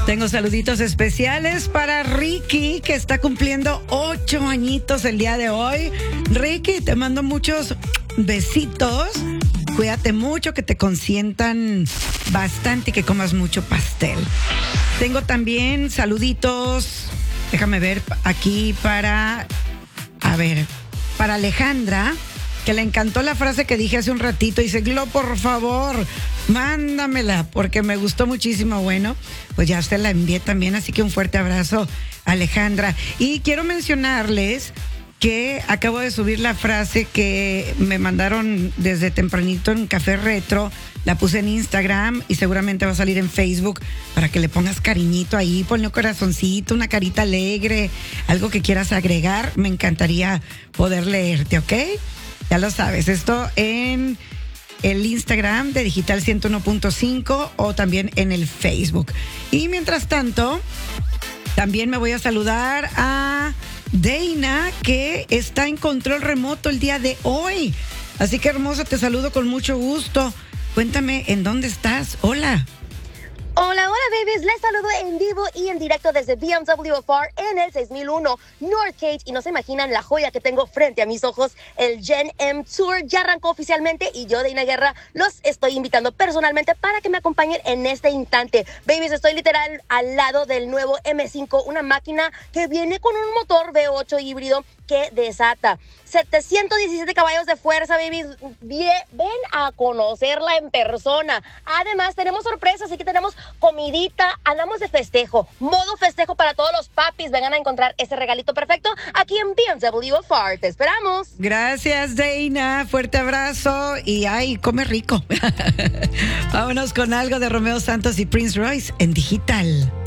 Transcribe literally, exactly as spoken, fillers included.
Tengo saluditos especiales para Ricky, que está cumpliendo ocho añitos el día de hoy. Ricky, te mando muchos besitos. Cuídate mucho, que te consientan bastante y que comas mucho pastel. Tengo también saluditos, déjame ver, aquí para, a ver, para Alejandra, que le encantó la frase que dije hace un ratito. Dice, Glo, por favor, mándamela, porque me gustó muchísimo. Bueno, pues ya se la envié también, así que un fuerte abrazo, Alejandra. Y quiero mencionarles que acabo de subir la frase que me mandaron desde tempranito en Café Retro. La puse en Instagram y seguramente va a salir en Facebook para que le pongas cariñito ahí. Ponle un corazoncito, una carita alegre, algo que quieras agregar. Me encantaría poder leerte, ¿ok? Ya lo sabes, esto en el Instagram de Digital ciento uno punto cinco o también en el Facebook. Y mientras tanto, también me voy a saludar a Deina, que está en control remoto el día de hoy. Así que, hermosa, te saludo con mucho gusto. Cuéntame, ¿en dónde estás? Hola. Hola, hola, babies. Les saludo en vivo y en directo desde B M W F A R en el seis mil uno Northgate. Y no se imaginan la joya que tengo frente a mis ojos. El Gen M Tour ya arrancó oficialmente y yo, Deina Guerra, los estoy invitando personalmente para que me acompañen en este instante. Babies, estoy literal al lado del nuevo M cinco, una máquina que viene con un motor V ocho híbrido que desata setecientos diecisiete caballos de fuerza, babies. Bien, ven a conocerla en persona. Además, tenemos sorpresas, así que tenemos comidita, andamos de festejo, modo festejo para todos los papis. Vengan a encontrar ese regalito perfecto aquí en B M W F A R. Te esperamos. Gracias, Deina. Fuerte abrazo y ay, come rico. Vámonos con algo de Romeo Santos y Prince Royce en Digital.